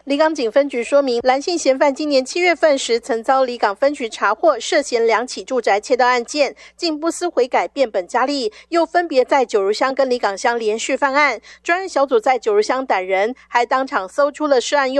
离港警分局说明，蓝姓嫌犯今年7月份时曾遭离港分局查获涉嫌2起住宅窃盗案件，竟不思悔改变本加厉，又分别在九如乡跟离港乡连续犯案。专案小组在九如乡逮人，还当场搜出了涉案用